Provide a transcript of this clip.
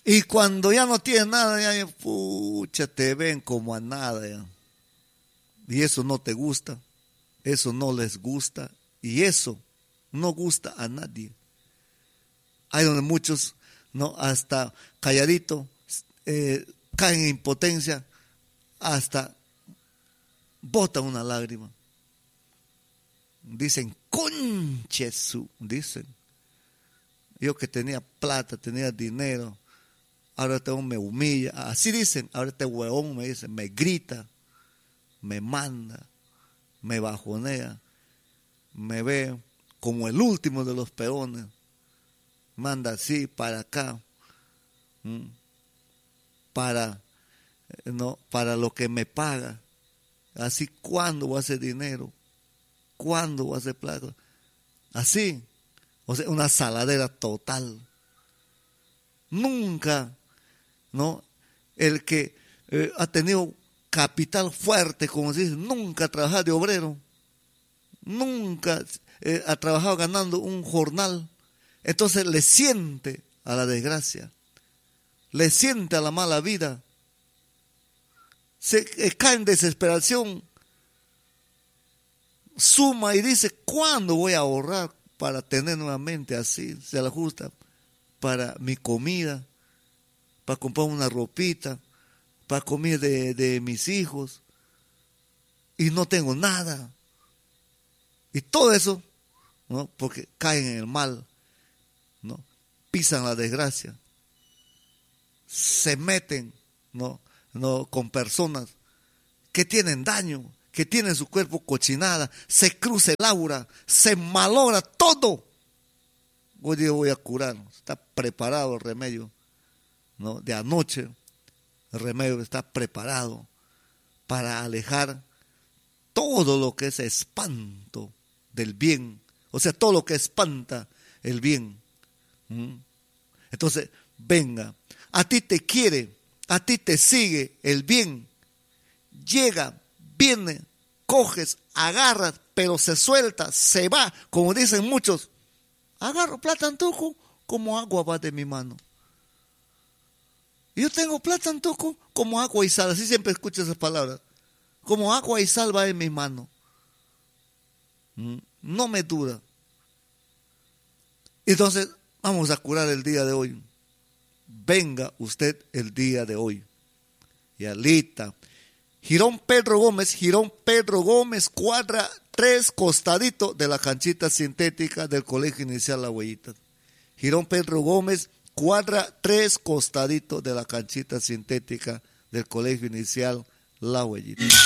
Y cuando ya no tienes nada, ya, pucha, te ven como a nada. Ya. Y eso no te gusta, eso no les gusta, y eso no gusta a nadie. Hay donde muchos, no, hasta calladito, caen en impotencia, hasta botan una lágrima. Dicen, conche su, dicen. Yo que tenía plata, tenía dinero, ahora este me humilla. Así dicen, ahora este huevón me dice, me grita, me manda, me bajonea, me ve como el último de los peones. Manda así para acá, para lo que me paga. Así, ¿cuándo voy a hacer dinero? ¿Cuándo voy a hacer plata? Así, o sea, una saladera total. Nunca, ¿no? El que ha tenido capital fuerte, como se dice, nunca ha trabajado de obrero, nunca ha trabajado ganando un jornal. Entonces le siente a la desgracia, le siente a la mala vida, se cae en desesperación, suma y dice, ¿cuándo voy a ahorrar para tener nuevamente así? Se la ajusta para mi comida, para comprar una ropita, para comer de mis hijos, y no tengo nada. Y todo eso, ¿no? Porque caen en el mal, ¿no? Pisan la desgracia, se meten, ¿no? Con personas que tienen daño, que tienen su cuerpo cochinada, se cruza el aura, se malogra todo. Hoy día voy a curar, está preparado el remedio, ¿no? De anoche el remedio está preparado para alejar todo lo que es espanto del bien, o sea, todo lo que espanta el bien. Entonces, venga, a ti te quiere, a ti te sigue el bien, llega, viene, coges, agarras, pero se suelta, se va, como dicen muchos, agarro plata en tuco, como agua va de mi mano. Yo tengo plata en tuco, como agua y sal, así siempre escucho esas palabras, como agua y sal va en mi mano. No me dura. Entonces, vamos a curar el día de hoy. Venga usted el día de hoy. Y alita. Girón Pedro Gómez, cuadra 3 costadito de la canchita sintética del Colegio Inicial La Huellita. Girón Pedro Gómez, cuadra 3 costadito de la canchita sintética del Colegio Inicial La Huellita.